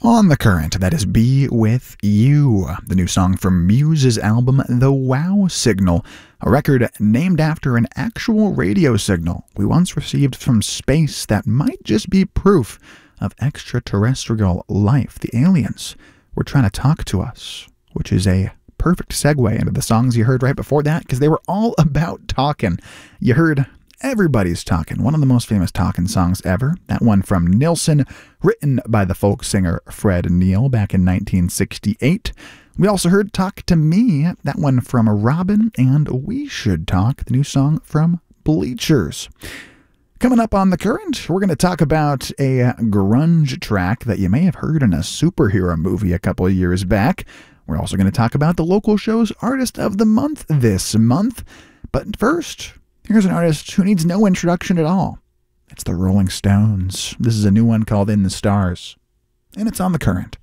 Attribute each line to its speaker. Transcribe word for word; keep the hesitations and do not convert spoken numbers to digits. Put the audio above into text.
Speaker 1: On the Current, that is Be With You, the new song from Muse's album The Wow Signal, a record named after an actual radio signal we once received from space that might just be proof of extraterrestrial life. The aliens were trying to talk to us, which is a perfect segue into the songs you heard right before that, because they were all about talking. You heard Everybody's Talking, one of the most famous talking songs ever. That one from Nilsson, written by the folk singer Fred Neil back in nineteen sixty-eight. We also heard Talk to Me, that one from Robin, and We Should Talk, the new song from Bleachers. Coming up on The Current, we're going to talk about a grunge track that you may have heard in a superhero movie a couple of years back. We're also going to talk about the local show's Artist of the Month this month. But first, here's an artist who needs no introduction at all. It's the Rolling Stones. This is a new one called In the Stars, and it's on The Current.